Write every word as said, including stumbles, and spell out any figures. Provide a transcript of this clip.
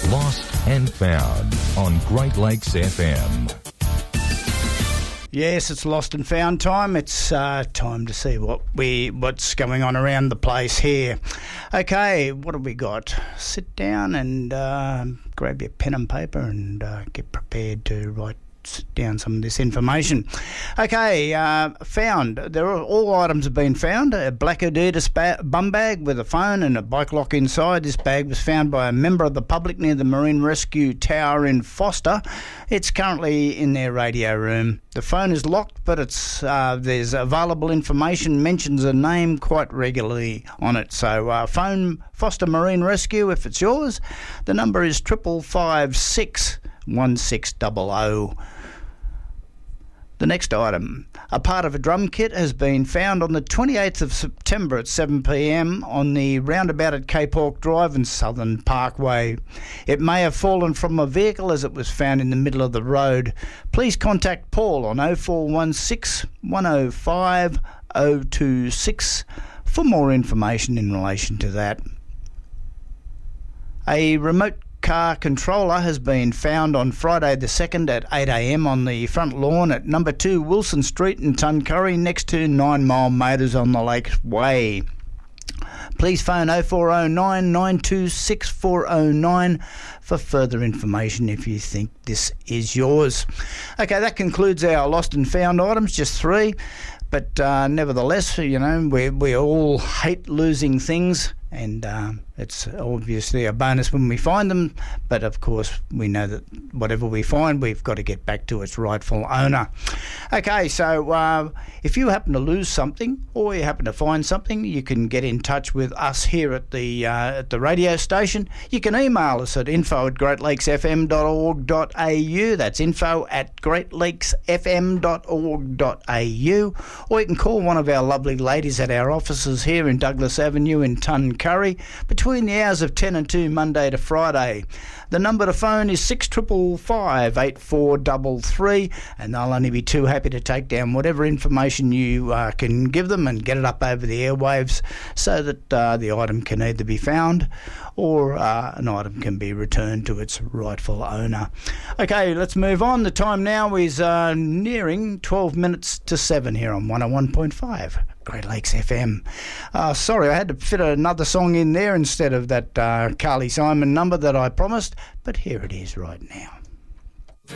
Lost and Found on Great Lakes F M. Yes, it's lost and found time. It's uh, time to see what we what's going on around the place here. Okay, what have we got? Sit down and uh, grab your pen and paper and uh, get prepared to write down some of this information. Okay, uh, found. There are all items have been found. A black Adidas ba- bum bag with a phone and a bike lock inside. This bag was found by a member of the public near the Marine Rescue Tower in Foster. It's currently in their radio room. The phone is locked, but it's uh, there's available information, mentions a name quite regularly on it. So uh, phone Foster Marine Rescue if it's yours. The number is triple five six one six double o. The next item, a part of a drum kit has been found on the twenty-eighth of September at seven p m on the roundabout at Cape Hawke Drive and Southern Parkway. It may have fallen from a vehicle as it was found in the middle of the road. Please contact Paul on oh four one six, one oh five, oh two six for more information in relation to that. A remote car controller has been found on Friday the second at eight a m on the front lawn at number two Wilson Street in Tuncurry next to Nine Mile Motors on the Lake Way. Please phone oh four oh nine, nine two six, four oh nine for further information if you think this is yours. Okay, that concludes our lost and found items, just three. But uh, nevertheless, you know, we we all hate losing things, and uh, it's obviously a bonus when we find them. But of course, we know that whatever we find, we've got to get back to its rightful owner. Okay, so uh, if you happen to lose something or you happen to find something, you can get in touch with us here at the uh, at the radio station. You can email us at info at great lakes f m dot org dot a u. That's info at great lakes f m dot org dot a u. Or you can call one of our lovely ladies at our offices here in Douglas Avenue in Tuncurry between the hours of ten and two Monday to Friday. The number to phone is six five five, eight four three three, and they'll only be too happy to take down whatever information you uh, can give them and get it up over the airwaves so that uh, the item can either be found or uh, an item can be returned to its rightful owner. Okay, let's move on. The time now is uh, nearing twelve minutes to seven here on one oh one point five Great Lakes F M. Uh, sorry, I had to fit another song in there instead of that uh, Carly Simon number that I promised, but here it is right now.